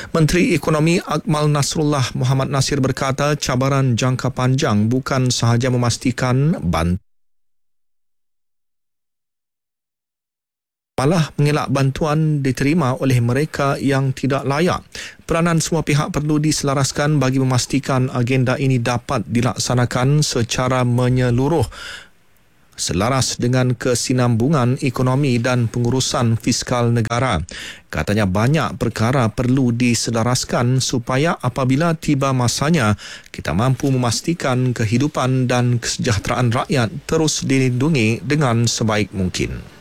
Menteri Ekonomi Akmal Nasrullah Muhammad Nasir berkata cabaran jangka panjang bukan sahaja memastikan malah mengelak bantuan diterima oleh mereka yang tidak layak. Peranan semua pihak perlu diselaraskan bagi memastikan agenda ini dapat dilaksanakan secara menyeluruh, selaras dengan kesinambungan ekonomi dan pengurusan fiskal negara. Katanya banyak perkara perlu diselaraskan supaya apabila tiba masanya, kita mampu memastikan kehidupan dan kesejahteraan rakyat terus dilindungi dengan sebaik mungkin.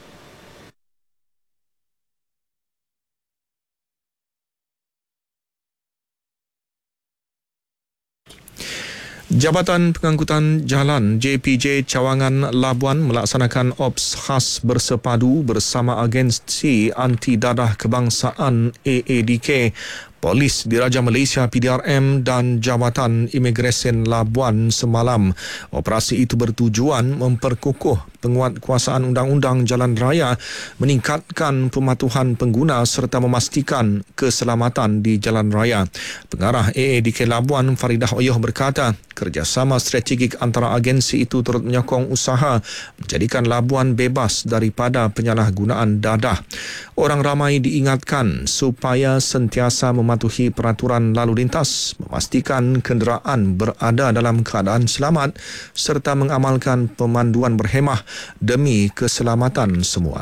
Jabatan Pengangkutan Jalan JPJ Cawangan Labuan melaksanakan ops khas bersepadu bersama agensi anti dadah kebangsaan AADK, Polis Diraja Malaysia PDRM dan Jabatan Imigresen Labuan semalam. Operasi itu bertujuan memperkukuh penguatkuasaan undang-undang jalan raya, meningkatkan pematuhan pengguna serta memastikan keselamatan di jalan raya. Pengarah AADK Labuan Faridah Oyoh berkata, kerjasama strategik antara agensi itu turut menyokong usaha menjadikan Labuan bebas daripada penyalahgunaan dadah. Orang ramai diingatkan supaya sentiasa mematuhi peraturan lalu lintas, memastikan kenderaan berada dalam keadaan selamat serta mengamalkan pemanduan berhemah demi keselamatan semua.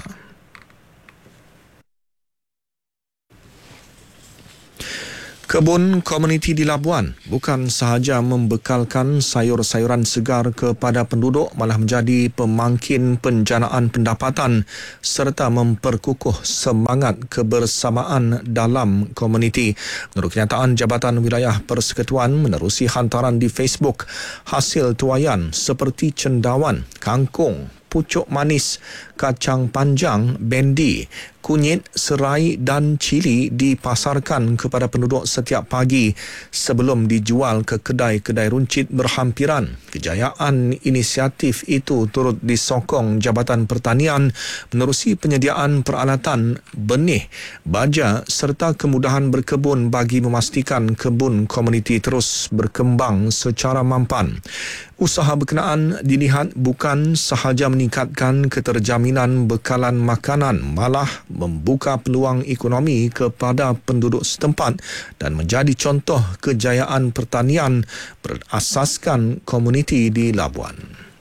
Kebun komuniti di Labuan bukan sahaja membekalkan sayur-sayuran segar kepada penduduk, malah menjadi pemangkin penjanaan pendapatan serta memperkukuh semangat kebersamaan dalam komuniti. Menurut kenyataan Jabatan Wilayah Persekutuan menerusi hantaran di Facebook, hasil tuaian seperti cendawan, kangkung, pucuk manis, kacang panjang, bendi, kunyit, serai dan cili dipasarkan kepada penduduk setiap pagi sebelum dijual ke kedai-kedai runcit berhampiran. Kejayaan inisiatif itu turut disokong Jabatan Pertanian menerusi penyediaan peralatan, benih, baja serta kemudahan berkebun bagi memastikan kebun komuniti terus berkembang secara mampan. Usaha berkenaan dilihat bukan sahaja meningkatkan keterjaminan bekalan makanan, malah membuka peluang ekonomi kepada penduduk setempat dan menjadi contoh kejayaan pertanian berasaskan komuniti di Labuan.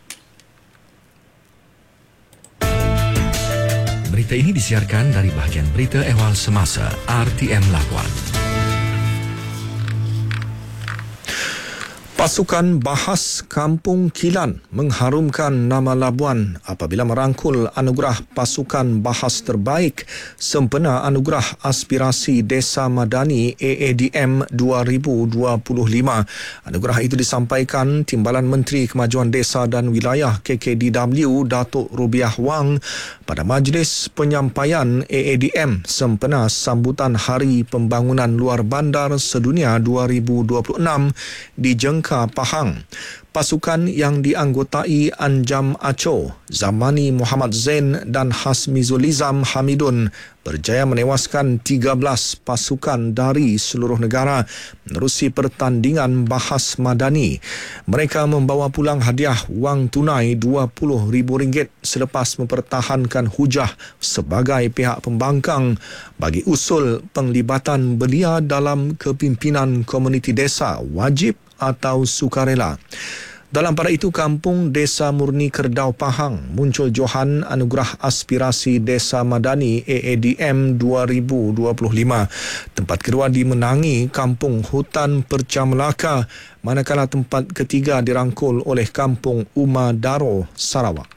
Berita ini disiarkan dari bahagian berita ehwal semasa RTM Labuan. Pasukan Bahas Kampung Kilan mengharumkan nama Labuan apabila merangkul anugerah Pasukan Bahas Terbaik sempena Anugerah Aspirasi Desa Madani AADM 2025. Anugerah itu disampaikan Timbalan Menteri Kemajuan Desa dan Wilayah KKDW Datuk Rubiah Wang pada majlis penyampaian AADM sempena sambutan Hari Pembangunan Luar Bandar Sedunia 2026 di Jengka, Pahang. Pasukan yang dianggotai Anjam Aco, Zamani Muhammad Zain dan Hasmizul Izam Hamidun berjaya menewaskan 13 pasukan dari seluruh negara menerusi pertandingan Bahas Madani. Mereka membawa pulang hadiah wang tunai RM20,000 selepas mempertahankan hujah sebagai pihak pembangkang bagi usul penglibatan belia dalam kepimpinan komuniti desa, wajib atau sukarela. Dalam pada itu, Kampung Desa Murni Kerdau Pahang muncul johan Anugerah Aspirasi Desa Madani AADM 2025. Tempat kedua dimenangi Kampung Hutan Perca Melaka, manakala tempat ketiga dirangkul oleh Kampung Uma Daro, Sarawak.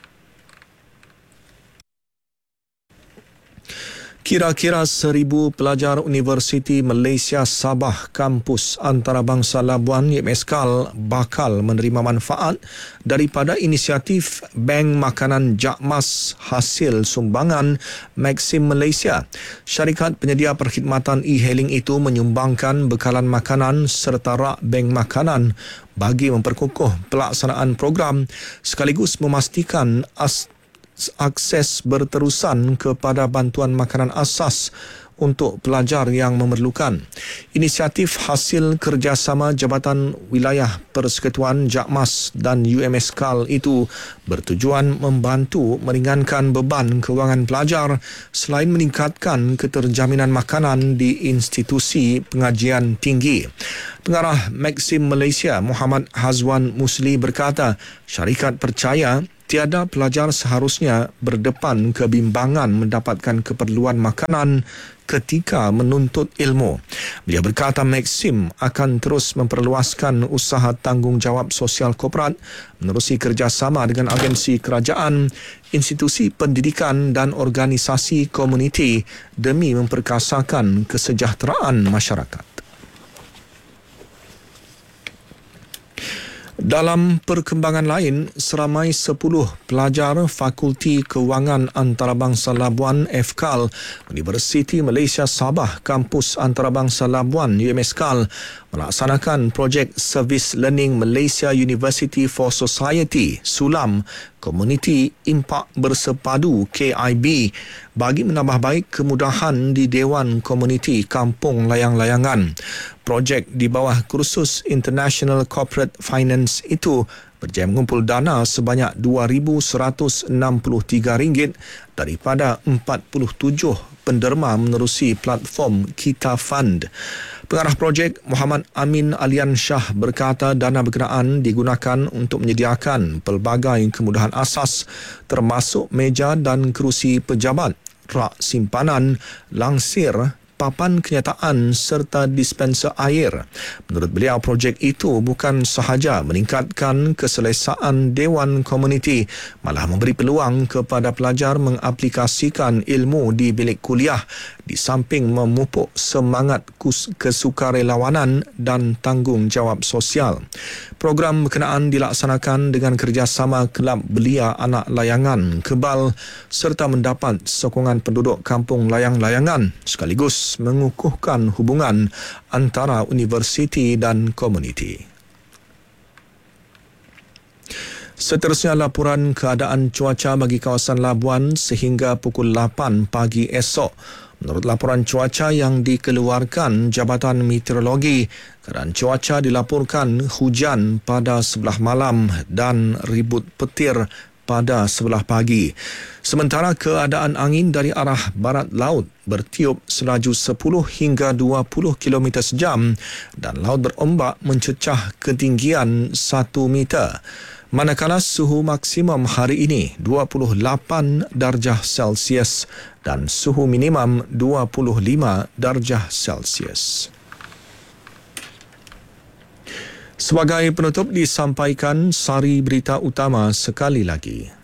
Kira-kira 1,000 pelajar Universiti Malaysia Sabah Kampus Antarabangsa Labuan (MESKAL) bakal menerima manfaat daripada inisiatif Bank Makanan Jakmas hasil sumbangan Maxim Malaysia. Syarikat penyedia perkhidmatan e-hailing itu menyumbangkan bekalan makanan serta rak bank makanan bagi memperkukuh pelaksanaan program sekaligus memastikan akses berterusan kepada bantuan makanan asas untuk pelajar yang memerlukan. Inisiatif hasil kerjasama Jabatan Wilayah Persekutuan JAKMAS dan UMSKAL itu bertujuan membantu meringankan beban kewangan pelajar selain meningkatkan keterjaminan makanan di institusi pengajian tinggi. Pengarah Maxim Malaysia Muhammad Hazwan Musli berkata, syarikat percaya tiada pelajar seharusnya berdepan kebimbangan mendapatkan keperluan makanan ketika menuntut ilmu. Beliau berkata Maxim akan terus memperluaskan usaha tanggungjawab sosial korporat menerusi kerjasama dengan agensi kerajaan, institusi pendidikan dan organisasi komuniti demi memperkasakan kesejahteraan masyarakat. Dalam perkembangan lain, seramai 10 pelajar Fakulti Kewangan Antarabangsa Labuan FKAL Universiti Malaysia Sabah Kampus Antarabangsa Labuan UMSKAL melaksanakan projek Service Learning Malaysia University for Society SULAM Komuniti Impak Bersepadu KIB bagi menambah baik kemudahan di Dewan Komuniti Kampung Layang-Layangan. Projek di bawah kursus International Corporate Finance itu berjaya mengumpul dana sebanyak RM2,163 daripada 47 penderma menerusi platform Kita Fund. Pengarah projek Muhammad Amin Alian Shah berkata dana berkenaan digunakan untuk menyediakan pelbagai kemudahan asas termasuk meja dan kerusi pejabat, rak simpanan, langsir, papan kenyataan serta dispenser air. Menurut beliau, projek itu bukan sahaja meningkatkan keselesaan Dewan Komuniti, malah memberi peluang kepada pelajar mengaplikasikan ilmu di bilik kuliah di samping memupuk semangat kesukarelawanan dan tanggungjawab sosial. Program berkenaan dilaksanakan dengan kerjasama Kelab Belia Anak Layangan Kebal serta mendapat sokongan penduduk Kampung Layang-Layangan sekaligus mengukuhkan hubungan antara universiti dan komuniti. Seterusnya laporan keadaan cuaca bagi kawasan Labuan sehingga pukul 8 pagi esok. Menurut laporan cuaca yang dikeluarkan Jabatan Meteorologi, keadaan cuaca dilaporkan hujan pada sebelah malam dan ribut petir pada sebelah pagi. Sementara keadaan angin dari arah barat laut bertiup selaju 10 hingga 20 km sejam dan laut berombak mencecah ketinggian 1 meter. Manakala suhu maksimum hari ini 28 darjah Celsius dan suhu minimum 25 darjah Celsius. Sebagai penutup disampaikan sari berita utama sekali lagi.